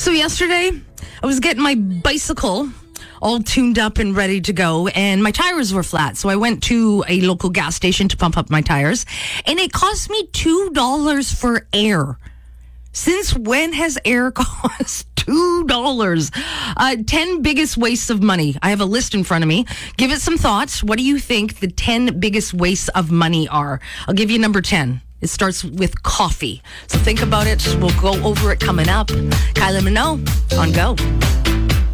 So yesterday, I was getting my bicycle all tuned up and ready to go, and my tires were flat. So I went to a local gas station to pump up my tires, and it cost me $2 for air. Since when has air cost $2? 10 biggest wastes of money. I have a list in front of me. Give it some thoughts. What do you think the 10 biggest wastes of money are? I'll give you number 10. It starts with coffee. So think about it. We'll go over it coming up. Kylie Minogue on Go.